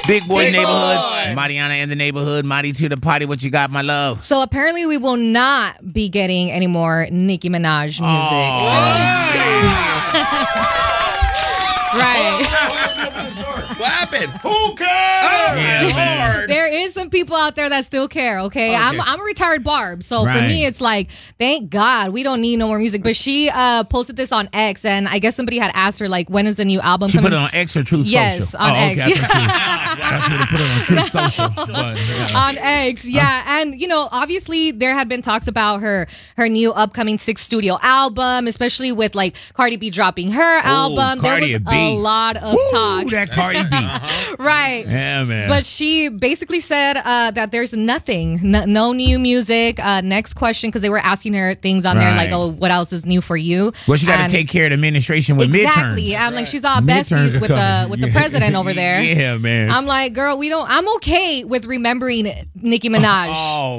Big Boy Big Neighborhood. Boy. Mariana in the Neighborhood. Marty to the party. What you got, my love? So apparently we will not be getting any more Nicki Minaj music. Right. What happened? Who cares? Yeah, man. There is some people out there that still care, okay? I'm a retired Barb, so for Right. me it's like, thank God we don't need no more music. But she posted this on X, and I guess somebody had asked her, like, when is the new album She coming? put it on X or Truth Yes, Social? on okay, X. That's what they put it on Truth Social. But, On X, yeah. And, you know, obviously there had been talks about her new upcoming 6th studio album, especially with, like, Cardi B dropping her album. Cardi There was a a beast. lot of talk. Ooh, that Cardi B. Right. Yeah, man. But she basically said that there's nothing, no new music. Next question, because they were asking her things on there like, Right. oh, what else is new for you? Well, she got to And- take care of the administration with Exactly. midterms. I'm like, she's all Midterms besties are with the coming. the president over there. Yeah, man. I'm like, girl, I'm okay with remembering Nicki Minaj. Oh,